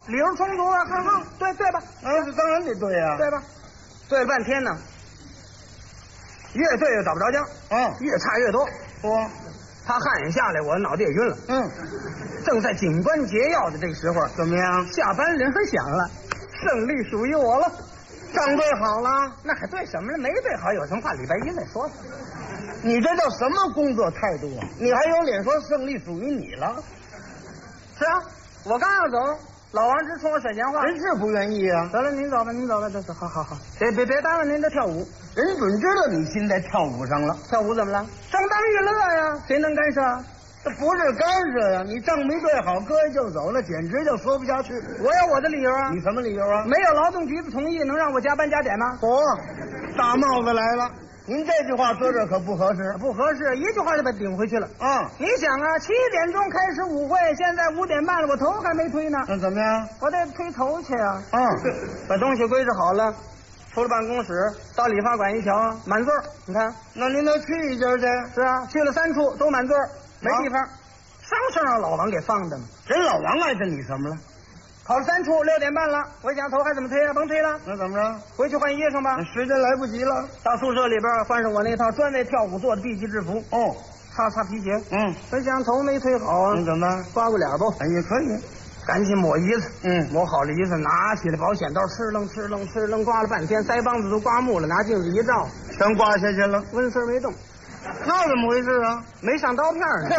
理由充足啊，哼，对吧？ 这当然得对呀， 对吧？对了半天呢，越对越找不着家，越差越多。他汗也下来，我脑袋也晕了。正在紧关节要的这个时候， 怎么样？ 下班铃响了，胜利属于我了。 账对好了？ 那还对什么了？没对好，有什么话礼拜一再说。 你这叫什么工作态度啊？你还有脸说胜利属于你了？ 是啊，我刚要走，老王直冲我甩闲话， 人是不愿意啊。 得了，您走吧，这是好，别耽误您这跳舞。 人准知道你心在跳舞上了。 跳舞怎么了？正当娱乐呀，谁能干涉？ 这不是干涉呀，你账没对好，搁下就走，那简直就说不下去。 我有我的理由啊。 你什么理由啊？ 没有劳动局的同意，能让我加班加点吗？ 大帽子来了。您这句话搁这可不合适， 不合适，一句话就把顶回去了。你想啊，7点钟开始舞会，现在5点半了，我头还没推呢。 那怎么样？ 我得推头去啊。把东西归置好了，出了办公室，到理发馆一瞧，满座。你看， 那您能去一家去？ 是啊，去了3处都满座，没地方。生生让老王给放的嘛。 人老王碍着你什么了？ 考了3处，6点半了，我想头还怎么推啊？甭推了。 那怎么着？ 回去换衣裳吧。 时间来不及了。 到宿舍里边换上我那套专为跳舞做的 B 级制服。擦皮鞋。我想头没推好啊。 你怎么办？ 刮过脸不？ 也可以。 赶紧抹胰子。抹好了胰子，拿起来保险刀，哧楞刮了半天，腮帮子都刮木了，拿镜子一照， 全刮下去了， 温丝没动。 那怎么回事啊？ 没上刀片呢。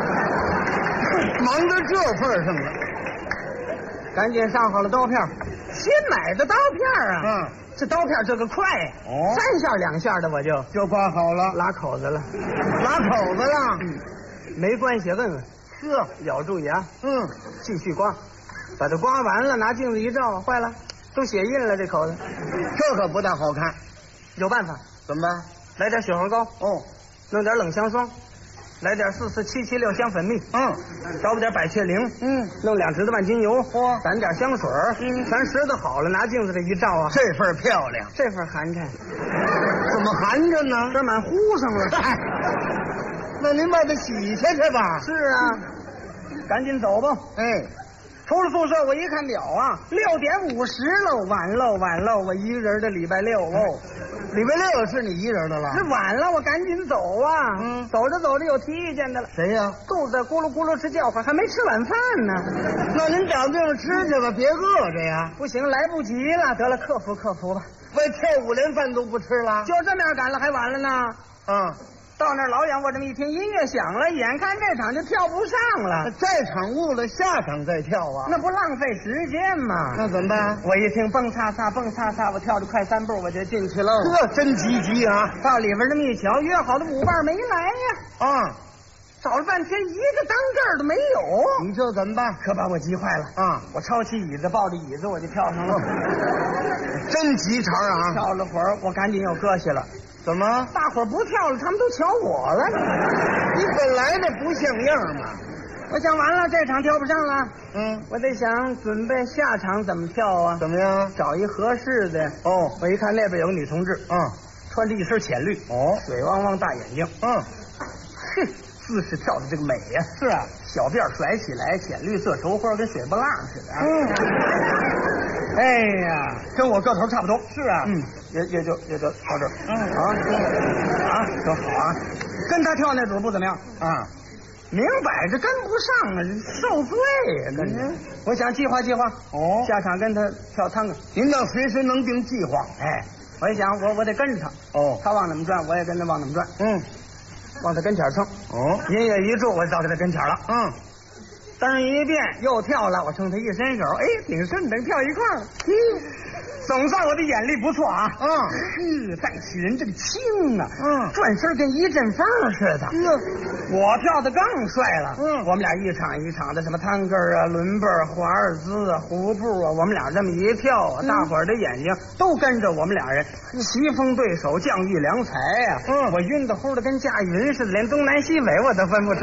忙到这份上了。 赶紧上好了刀片，新买的刀片啊！这刀片这个快呀，3下2下的我就刮好了， 拉口子了，没关系，问问，咬住牙，继续刮，把它刮完了，拿镜子一照，坏了，都血印了这口子， 这可不大好看， 有办法， 怎么办？ 来点血红膏，弄点冷香霜。来点44776香粉蜜，找点百雀羚，弄2指头万金油，攒点香水，全拾掇好了，拿镜子这一照啊， 这份漂亮， 这份寒碜， 怎么寒碜呢？ 这满糊上了。 那您把它洗下去吧。 是啊，赶紧走吧。出了宿舍，我一看表啊，6点50喽，晚了，我一个人的礼拜6哦。 礼拜6是你一人的了？ 这晚了，我赶紧走啊！走着有提意见的了。 谁呀？ 肚子咕噜咕噜直叫唤，还没吃晚饭呢。 那您找地方吃去吧，别饿着呀。 不行，来不及了，得了，克服吧。 为跳舞连饭都不吃了？ 就这么样赶了，还晚了呢。到那儿老远我这么一听，音乐响了，眼看这场就跳不上了。 这场误了，下场再跳啊？ 那不浪费时间吗？ 那怎么办？ 我一听蹦擦擦，我跳着快3步我就进去喽。 这真积极啊！ 到里边这么一瞧，约好的舞伴没来呀。找了半天一个当个儿都没有。 你这怎么办？ 可把我急坏了我抄起椅子，抱着椅子我就跳上了。 真急茬啊！ 跳了会儿，我赶紧又搁下了。 怎么？ 大伙儿不跳了，他们都瞧我了。 你本来的不像样嘛。 我想完了，这场跳不上了。我得想准备下场怎么跳啊？ 怎么样？ 找一合适的。我一看那边有个女同志，穿着一身浅绿，水汪汪大眼睛，姿势跳的这个美呀。 是啊， 小辫甩起来，浅绿色绸花跟水波浪似的。哎呀，跟我个头差不多。 是啊， 也就到这儿。多好啊！跟他跳那组不怎么样明摆着跟不上啊，受罪呀！跟着，我想计划计划。下场跟他跳探戈。 您倒随时能定计划。 我一想，我得跟着他。他往哪么转，我也跟着往哪么转。往他跟前蹭。音乐一住，我就到他跟前了。蹬一遍又跳了，我冲他一伸手，挺顺，能跳一块儿了。总算我的眼力不错啊！带起人这个轻啊！转身跟一阵风似的。我跳的更帅了。我们俩一场一场的什么探戈啊、伦贝儿、华尔兹啊、胡步啊，我们俩这么一跳啊，大伙儿的眼睛都跟着我们俩人，棋逢对手，将遇良才呀！我晕得乎的跟驾云似的，连东南西北我都分不出。